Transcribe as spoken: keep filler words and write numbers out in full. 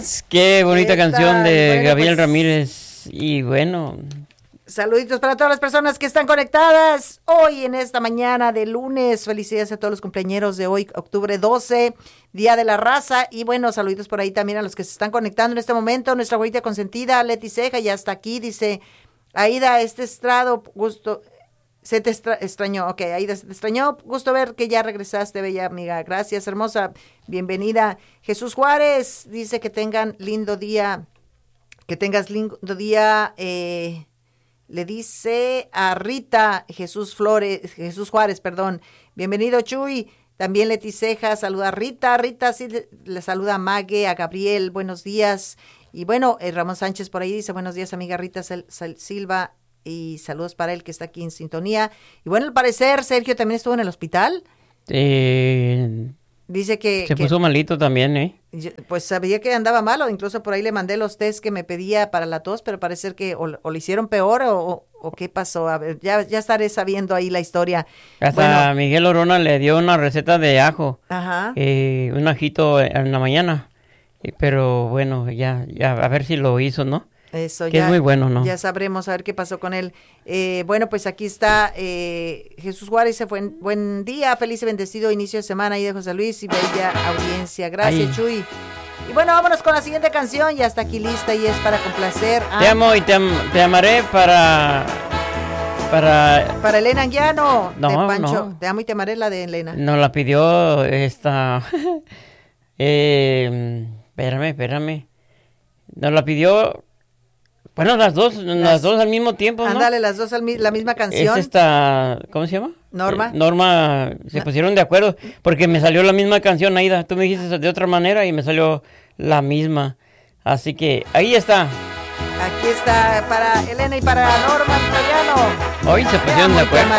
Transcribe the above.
Qué bonita ¿Qué canción tal? de Bueno, Gabriel pues, Ramírez. Y bueno, saluditos para todas las personas que están conectadas hoy en esta mañana de lunes. Felicidades a todos los cumpleañeros de hoy, octubre doce, Día de la Raza. Y bueno, saluditos por ahí también a los que se están conectando en este momento. Nuestra abuelita consentida, Leti Ceja, ya está aquí. Dice, Aida, este estrado, gusto... Se te extra- extrañó, ok, Aida, se te extrañó, gusto ver que ya regresaste, bella amiga, gracias, hermosa, bienvenida. Jesús Juárez dice que tengan lindo día, que tengas lindo día, eh, le dice a Rita, Jesús Flores, Jesús Juárez, perdón, bienvenido Chuy, también Leti Ceja, saluda a Rita, Rita sí le, le saluda a Mague, a Gabriel, buenos días, y bueno, eh, Ramón Sánchez por ahí dice, buenos días amiga Rita Sel- Sel- Silva, y saludos para él que está aquí en sintonía. Y bueno, al parecer Sergio también estuvo en el hospital. eh, Dice que, se que puso malito también, ¿eh? yo- pues sabía que andaba malo, incluso por ahí le mandé los test que me pedía para la tos, pero parece que o, o le hicieron peor o, o, o qué pasó. A ver, ya, ya estaré sabiendo ahí la historia. Hasta Bueno, Miguel Orona le dio una receta de ajo, ajá. eh, un ajito en la mañana. Eh, Pero bueno, ya, ya, a ver si lo hizo, ¿no? Eso Que ya, es muy bueno, ¿no? ya sabremos a ver qué pasó con él. Eh, bueno, pues aquí está eh, Jesús Juárez, se fue en- buen día, feliz y bendecido inicio de semana ahí de José Luis y bella audiencia. Gracias, Ay. Chuy. Y bueno, vámonos con la siguiente canción, ya está aquí lista y es para complacer a, Te amo y te, am- te amaré para... Para... para Elena Anguiano, No, de Pancho. no. Te amo y te amaré, la de Elena. Nos la pidió esta... eh, espérame, espérame. Nos la pidió... Bueno, las dos, las, Las- dos al mismo tiempo, ¿no? Ándale, las dos al mi- la misma Es canción. esta... ¿Cómo se llama? Norma. Eh, Norma, se Na- pusieron de acuerdo porque me salió la misma canción, Aida. Tú me dijiste de otra manera y me salió la misma. Así que ahí está. Aquí está para Elena y para Norma Anguiano. Hoy se Te pusieron amo de y te acuerdo. amaré.